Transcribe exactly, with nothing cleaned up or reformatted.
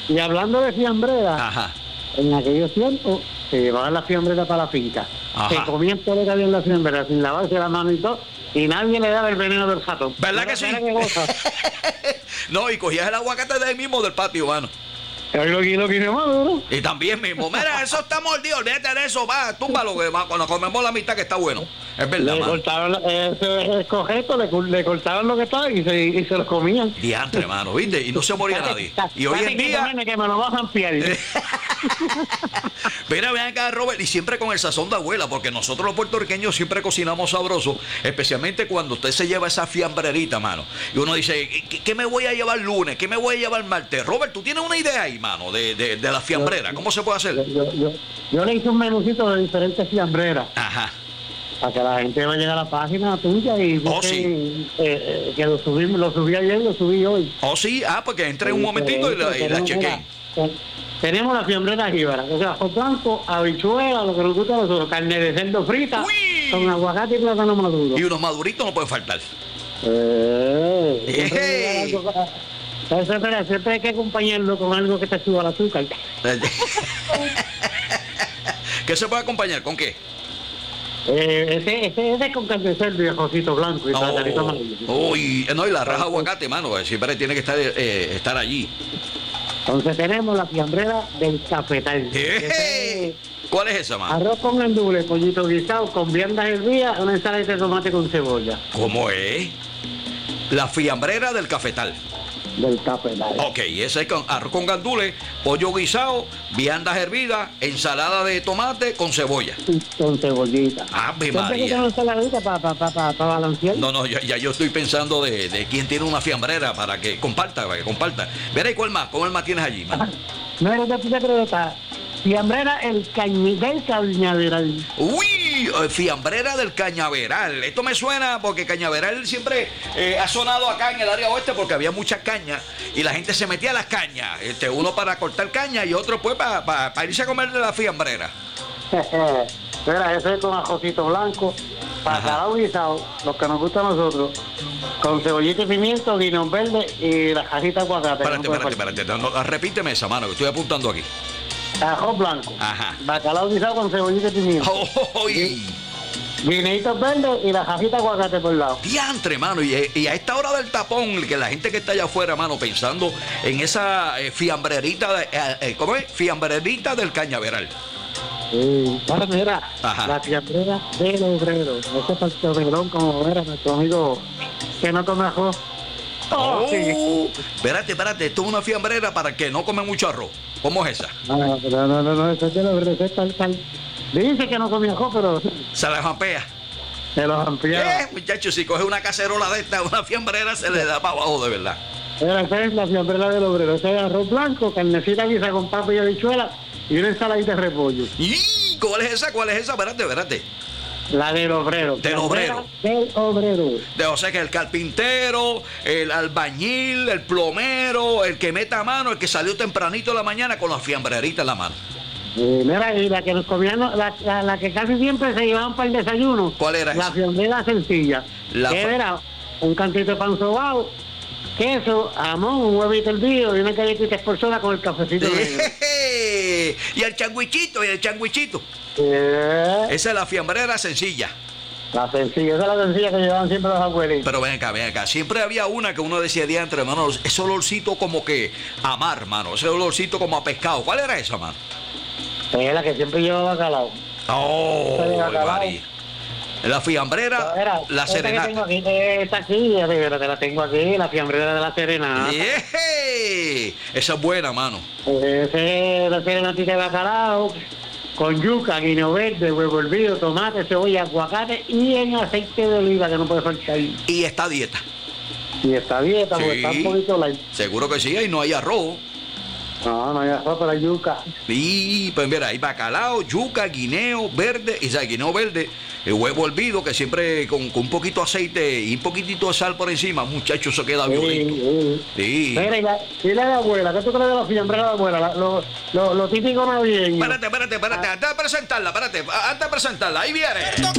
Y hablando de fiambrera, Ajá. en aquellos tiempos se llevaban la fiambrera para la finca. Ajá. Se comían todo lo que había en la fiambrera sin lavarse la mano y todo, y nadie le daba el veneno del ratón. ¿Verdad que sí? No, y cogías el aguacate de ahí mismo del patio, mano. Ahí lo, lo quiere maduro. Y también mismo, mira, eso está mordido, olvídate de eso, va, túmbalo, que va, cuando comemos la mitad que está bueno. Es verdad, Le mano. cortaban, eh, ese es correcto, le, le cortaban lo que estaba y se, y se los comían. Diantre, mano, ¿viste? Y no se moría nadie. Y hoy en día... Que me lo vas a ampliar. Mira, vean acá, Robert, y siempre con el sazón de abuela, porque nosotros los puertorriqueños siempre cocinamos sabroso, especialmente cuando usted se lleva esa fiambrerita, mano. Y uno dice, ¿qué, qué me voy a llevar lunes? ¿Qué me voy a llevar martes? Robert, ¿tú tienes una idea ahí, mano, de, de, de la fiambrera? ¿Cómo se puede hacer? Yo, yo, yo, yo le hice un menucito de diferentes fiambreras. Ajá. Para que la gente vaya a la página tuya y busque, Oh, sí. eh, eh, que lo subí, lo subí ayer y lo subí hoy. Oh, sí, ah, porque entré un momentito y la, y la chequé. Tenemos la fiambrera jíbara, o sea, arroz blanco, habichuela, lo que nos gusta a nosotros, carne de cerdo frita, Uy. con aguacate y plátano maduro. Y unos maduritos no pueden faltar. Eh, siempre Ejey. hay algo para- siempre, siempre hay que acompañarlo con algo que te suba el azúcar. ¿Qué se puede acompañar? ¿Con qué? Eh, ese, ese, ese es con carne de cerdo y arrocito blanco y platanito amarillo. Uy, no, y la raja aguacate, mano, siempre tiene que estar, eh, estar allí. Entonces tenemos la fiambrera del cafetal. ¡Ejey! ¿Cuál es esa, mano? Arroz con gandules, pollito guisado, con viandas hervidas, una ensalada de tomate con cebolla. ¿Cómo es? La fiambrera del cafetal. Del cafetal. Ok, ese es con arroz con gandules, pollo guisado, viandas hervidas, ensalada de tomate con cebolla. Con cebollita. ¡Ave Siempre que tengo María! ensaladita para pa, pa, pa, pa balancear. No, no, ya, ya yo estoy pensando de, de quién tiene una fiambrera para que comparta, para que comparta. Verá, ¿y cuál más? ¿Cuál más tienes allí, mano? No eres de pizza creta. Fiambrera el cañidel cañaveral. Uy, eh, fiambrera del Cañaveral. Esto me suena porque Cañaveral siempre eh, ha sonado acá en el área oeste porque había muchas cañas y la gente se metía a las cañas. Este, uno para cortar caña y otro pues para pa, pa irse a comer de la fiambrera. Mira, ese es con ajocito blanco, bacalao guisado, los que nos gustan a nosotros, con cebollita y pimiento, guineo verde y la cajita de aguacate. Espérate, no espérate, espérate. No, no, repíteme esa, mano, que estoy apuntando aquí. Arroz blanco, Ajá. bacalao guisado con cebollita y pimiento. Oh, oh, oh, y... Guineitos verdes y la cajita de aguacate por lado. Diantre, mano, y, y a esta hora del tapón, que la gente que está allá afuera, mano, pensando en esa eh, fiambrerita, de, eh, eh, ¿cómo es? Fiambrerita del Cañaveral. Sí. Ahora mira, Ajá. la fiambrera del obrero, ese pastelón como era nuestro amigo que no come arroz. Oh, sí. espérate, espérate, esto es una fiambrera para el que no come mucho arroz. ¿Cómo es esa? No, no, no, no, no, no, ese es del obrero, ese es tal, tal. Dice que no come arroz, pero Se la jampea. se los ampliaba. Eh, muchachos, si coge una cacerola de esta, una fiambrera, se le da para abajo de verdad. Mira, esa es la fiambrera del obrero, ese es arroz blanco, carnecita guisa con papa y habichuela y una ensaladita de repollo. ¿Y cuál es esa? ¿Cuál es esa? Espérate, espérate. La del obrero. Del Fiambrera obrero. Del obrero. De, o sea que el carpintero, el albañil, el plomero, el que meta mano, el que salió tempranito en la mañana con la fiambrerita en la mano. Y mira, y la que nos comían, la, la, la que casi siempre se llevaban para el desayuno. ¿Cuál era La esa? fiambrera sencilla. La que fa- era un cantito de pan sobao, queso, jamón, un huevito hervido y una galletita esporzada con el cafecito negro. Y el changuichito, y el changuichito. Eh, Esa es la fiambrera sencilla. La sencilla, esa es la sencilla que llevaban siempre los abuelitos. Pero ven acá, ven acá. Siempre había una que uno decía diantre, hermano, ese olorcito como que a mar, mano. Ese olorcito como a pescado. ¿Cuál era esa, mano? Es la que siempre llevaba bacalao. Oh, Esa de bacalao. María. La fiambrera, Era, la esta que tengo serenata. aquí, esta aquí, ya te, te la tengo aquí, la fiambrera de la serenata. ¡Ejé! Esa es buena, mano. Ese es la serenatita de bacalao, con yuca, guineo verde, huevo hervido, tomate, cebolla, aguacate y en aceite de oliva, que no puede faltar ahí. Y esta dieta. Y esta dieta, porque Sí. está un poquito light. Seguro que sí, ahí no hay arroz. No, no hay arroz, pero hay yuca. Y pues mira, hay bacalao, yuca, guineo verde, y sea, guineo verde, el huevo hervido, que siempre con, con un poquito de aceite y un poquitito de sal por encima, muchachos, se queda violito. Sí, sí. Sí. Mira, y la, y la de abuela, ¿qué tú crees de la fiambrera de abuela? La- lo, lo, lo típico navideño. Espérate, espérate, espérate, antes de presentarla, espérate, antes de presentarla, ahí viene.